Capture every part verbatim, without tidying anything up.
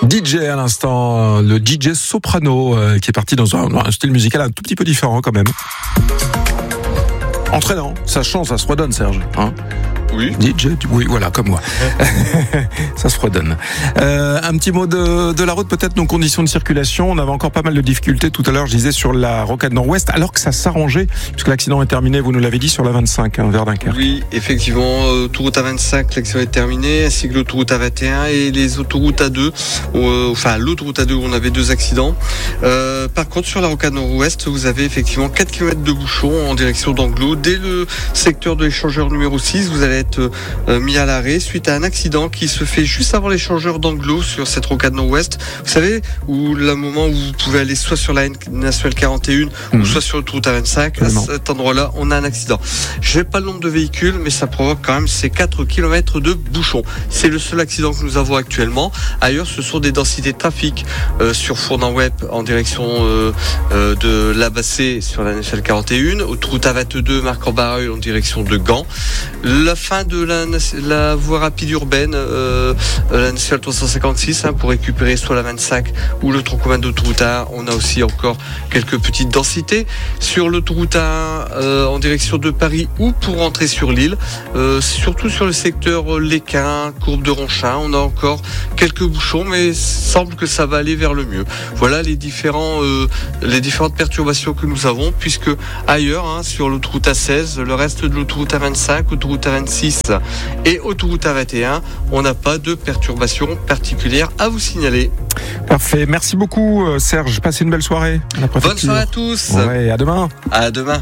D J à l'instant, le D J Soprano euh, qui est parti dans un, un style musical un tout petit peu différent quand même. Entraînant, ça change, ça se redonne, Serge. Hein, oui. D J, oui, voilà, comme moi. Ça se redonne. Euh, un petit mot de, de la route, peut-être nos conditions de circulation. On avait encore pas mal de difficultés tout à l'heure, je disais, sur la rocade nord-ouest, alors que ça s'arrangeait, puisque l'accident est terminé, vous nous l'avez dit, sur la vingt-cinq, hein, vers Dunkerque. Oui, effectivement, autoroute A vingt-cinq, l'accident est terminé, ainsi que l'autoroute A vingt et un et les autoroutes A deux, euh, enfin l'autoroute A deux où on avait deux accidents. Euh, par contre, sur la rocade nord-ouest, vous avez effectivement quatre kilomètres de bouchons en direction d'Anglo. Dès le secteur de l'échangeur numéro six, vous allez être euh, mis à l'arrêt suite à un accident qui se fait juste avant l'échangeur d'Anglo sur cette rocade nord-ouest. Vous savez, où le moment où vous pouvez aller soit sur la nationale quarante et un mmh. ou soit sur l'autoroute A vingt-cinq, à cet endroit-là, on a un accident. Je n'ai pas le nombre de véhicules, mais ça provoque quand même ces quatre kilomètres de bouchons. C'est le seul accident que nous avons actuellement. Ailleurs, ce sont des densités de trafic euh, sur Fournan-Web en direction euh, euh, de Labassé sur la nationale quarante et un, autoroute A vingt-deux, Marc-en-Barreuil en direction de Gand. La fin de la, la voie rapide urbaine, euh, la nationale trois cent cinquante-six, hein, pour récupérer soit la vingt-cinq ou le tronc commun d'autoroute A un. On a aussi encore quelques petites densités. Sur l'autoroute A un, euh, en direction de Paris ou pour rentrer sur l'île, euh, surtout sur le secteur Léquin, Courbe de Ronchin, on a encore quelques bouchons, mais il semble que ça va aller vers le mieux. Voilà les différents, euh, les différentes perturbations que nous avons, puisque ailleurs, hein, sur l'autoroute A seize, le reste de l'autoroute A vingt-cinq, autoroute A vingt-six et autoroute A vingt et un, on n'a pas de perturbations particulières à vous signaler. Parfait, merci beaucoup Serge, passez une belle soirée à la préfecture. Bonne soirée à tous. Ouais, à demain. À demain.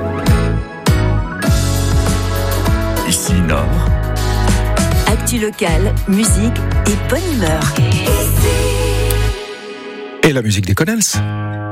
Ici Nord. Actu locale, musique et bonne humeur. Et la musique des Connells.